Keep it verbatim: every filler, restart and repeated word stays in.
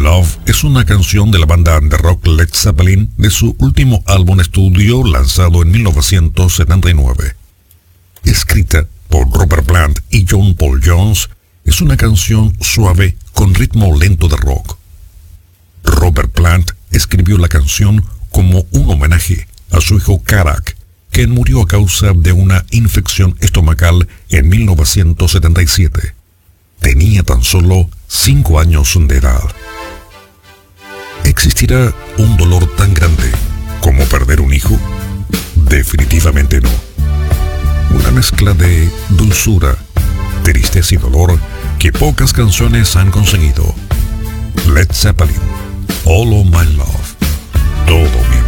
Love es una canción de la banda de rock Led Zeppelin de su último álbum estudio lanzado en mil novecientos setenta y nueve. Escrita por Robert Plant y John Paul Jones, es una canción suave con ritmo lento de rock. Robert Plant escribió la canción como un homenaje a su hijo Karak, quien murió a causa de una infección estomacal en mil novecientos setenta y siete. Tenía tan solo cinco años de edad. ¿Existirá un dolor tan grande como perder un hijo? Definitivamente no. Una mezcla de dulzura, tristeza y dolor que pocas canciones han conseguido. Led Zeppelin, All of My Love, todo mi